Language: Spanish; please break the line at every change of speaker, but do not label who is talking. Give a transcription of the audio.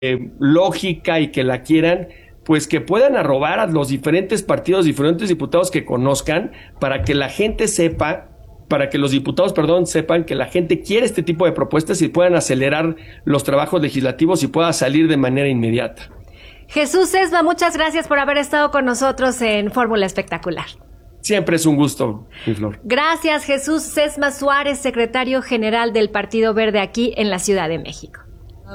lógica y que la quieran, pues que puedan arrobar a los diferentes partidos, diferentes diputados que conozcan, para que la gente sepa, para que los diputados, perdón, sepan que la gente quiere este tipo de propuestas y puedan acelerar los trabajos legislativos y pueda salir de manera inmediata.
Jesús Sesma, muchas gracias por haber estado con nosotros en Fórmula Espectacular.
Siempre es un gusto, mi Flor.
Gracias, Jesús Sesma Suárez, secretario general del Partido Verde aquí en la Ciudad de México.